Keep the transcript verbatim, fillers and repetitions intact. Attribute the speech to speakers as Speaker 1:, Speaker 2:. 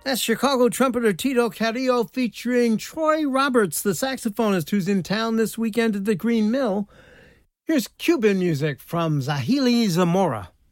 Speaker 1: That's Chicago trumpeter Tito Carrillo featuring Troy Roberts, the saxophonist who's in town this weekend at the Green Mill. Here's Cuban music from Zahili Zamora.